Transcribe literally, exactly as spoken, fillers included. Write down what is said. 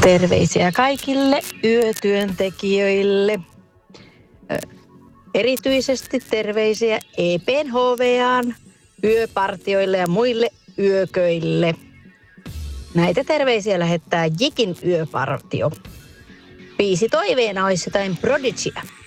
Terveisiä kaikille yötyöntekijöille. Erityisesti terveisiä E P N H V:aan, yöpartioille ja muille yököille. Näitä terveisiä lähettää Jikin yöpartio. Biisi toiveena olisi jotain Prodigya.